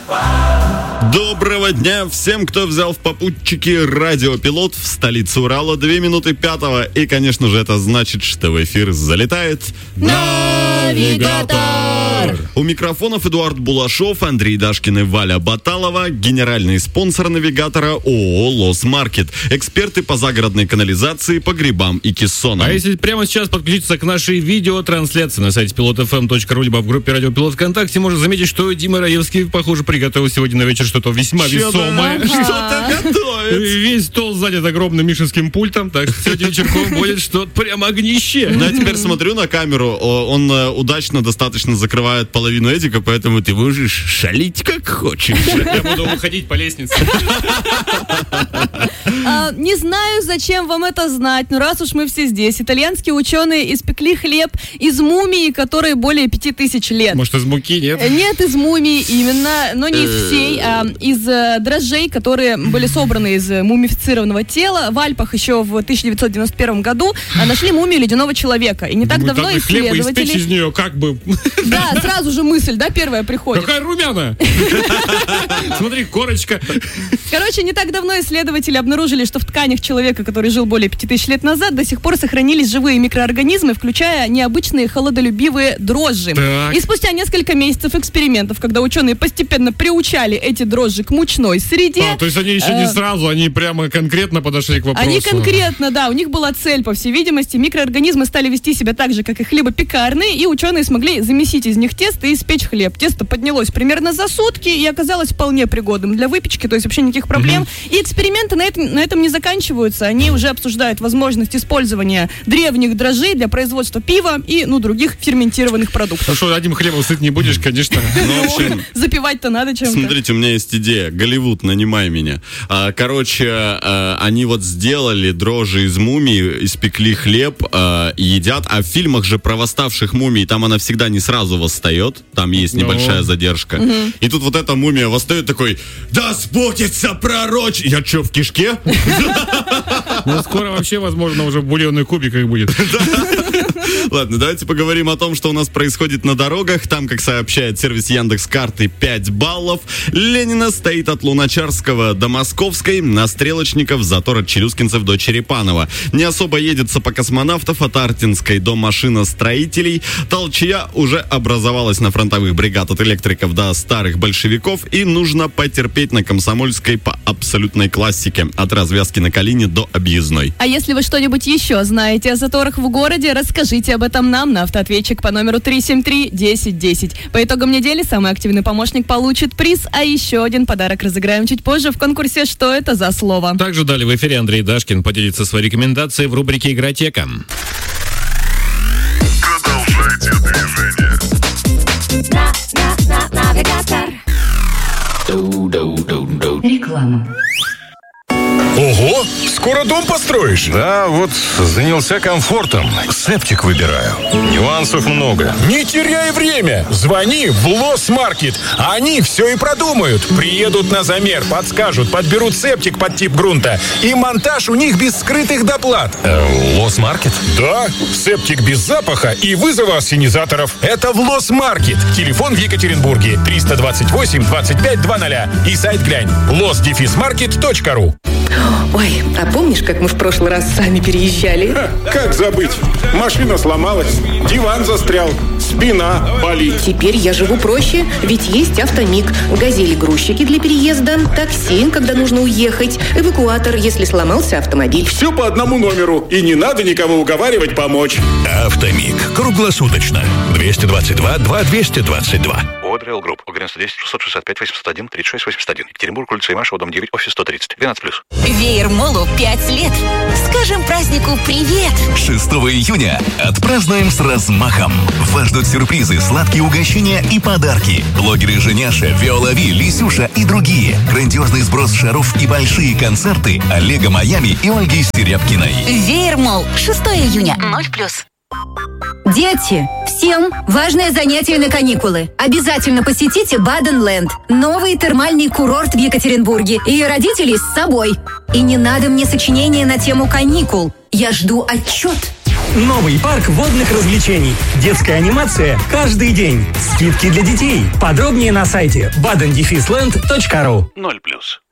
Доброго дня всем, кто взял в попутчики радиопилот в столице Урала. 2 минуты 5-го. И, конечно же, это значит, что в эфир залетает Навигатор. У микрофонов Эдуард Булашов, Андрей Дашкин и Валя Баталова. Генеральный спонсор Навигатора ООО «Лос Маркет». Эксперты по загородной канализации, погребам и кессонам. А если прямо сейчас подключиться к нашей видеотрансляции на сайте pilotfm.ru, либо в группе Радио Пилот ВКонтакте, можно заметить, что Дима Раевский, похоже, приготовил сегодня на вечер что-то весьма весомое. Что-то готовит. Весь стол занят огромным мишинским пультом, так что сегодня вечерком будет что-то прям огнище. Ну, я теперь смотрю на камеру, он удачно достаточно закрывает половину Эдика, поэтому ты можешь шалить как хочешь. Я буду выходить по лестнице. Не знаю, зачем вам это знать, но раз уж мы все здесь, итальянские ученые испекли хлеб из мумии, которой более 5000 лет. Может, из муки, нет? Нет, из мумии именно, но не из всей, а из дрожжей, которые были собраны из мумифицированного тела. В Альпах еще в 1991 году нашли мумию ледяного человека. И не так давно исследователи... Хлеб испечь из нее как бы... Да, сразу же мысль, первая приходит. Какая румяная! Смотри, корочка. Короче, не так давно исследователи обнаружили, что в тканях человека, который жил более 5000 лет назад, до сих пор сохранились живые микроорганизмы, включая необычные холодолюбивые дрожжи. Так. И спустя несколько месяцев экспериментов, когда ученые постепенно приучали эти дрожжи к мучной среде... То есть они еще не сразу, они прямо конкретно подошли к вопросу. Они конкретно, да, у них была цель, по всей видимости. Микроорганизмы стали вести себя так же, как и хлебопекарные, и ученые смогли замесить из них тесто и испечь хлеб. Тесто поднялось примерно за сутки и оказалось вполне пригодным для выпечки, то есть вообще никаких проблем. И эксперименты на этом не заканчиваются. Они уже обсуждают возможность использования древних дрожжей для производства пива и, других ферментированных продуктов. Ну что, одним хлебом сыт не будешь, конечно. Ну, в общем, запивать-то надо чем-то. Смотрите, у меня есть идея. Голливуд, нанимай меня. Короче, они сделали дрожжи из мумии, испекли хлеб и едят. А в фильмах же про восставших мумий, там она всегда не сразу восстает. Там есть небольшая задержка. И тут вот эта мумия восстает такой: да сбудется пророчь! Я что, в кишке? Ну, скоро вообще, возможно, уже в бульонных кубиках будет. Ладно, давайте поговорим о том, что у нас происходит на дорогах. Там, как сообщает сервис Яндекс.Карты, 5 баллов. Ленина стоит от Луначарского до Московской, на Стрелочников затор от Челюскинцев до Черепанова. Не особо едется по Космонавтов, от Артинской до Машиностроителей. Толчья уже образовалась на фронтовых бригад от электриков до старых большевиков. И нужно потерпеть на Комсомольской по абсолютной классике. От развязки на Калине до Объездной. А если вы что-нибудь еще знаете о заторах в городе, расскажите об этом нам на автоответчик по номеру 373-1010. По итогам недели самый активный помощник получит приз, а еще один подарок разыграем чуть позже в конкурсе «Что это за слово?». Также далее в эфире Андрей Дашкин поделится своей рекомендацией в рубрике «Игротека». Продолжайте движение. Навигатор. Реклама. Ого, скоро дом построишь? Да, вот занялся комфортом. Септик выбираю. Нюансов много. Не теряй время. Звони в Лос Маркет. Они все и продумают. Приедут на замер, подскажут, подберут септик под тип грунта. И монтаж у них без скрытых доплат. Лос Маркет? Да, септик без запаха и вызова ассенизаторов. Это в Лос Маркет. Телефон в Екатеринбурге 328-25-00. И сайт глянь. los-market.ru. Ой, а помнишь, как мы в прошлый раз сами переезжали? Как забыть? Машина сломалась, диван застрял, спина болит. Теперь я живу проще, ведь есть Автомиг. Газели-грузчики для переезда, такси, когда нужно уехать, эвакуатор, если сломался автомобиль. Все по одному номеру, и не надо никого уговаривать помочь. Автомиг. Круглосуточно. 222-2222. Одрейл Групп. ОГРН 110 665 801 36 81. Екатеринбург, улица Имашева, дом 9, офис 130. 12+. Веер Молу 5 лет. Скажем празднику привет. 6 июня отпразднуем с размахом. Вас ждут сюрпризы, сладкие угощения и подарки. Блогеры Женяша, Виола Ви, Лисюша и другие. Грандиозный сброс шаров и большие концерты Олега Майами и Ольги Серябкиной. Веер Мол. 6 июня. 0+. Дети, всем важное занятие на каникулы. Обязательно посетите Баденленд, новый термальный курорт в Екатеринбурге, и родителей с собой. И не надо мне сочинения на тему каникул. Я жду отчет. Новый парк водных развлечений. Детская анимация каждый день. Скидки для детей. Подробнее на сайте baden-land.ru. 0+.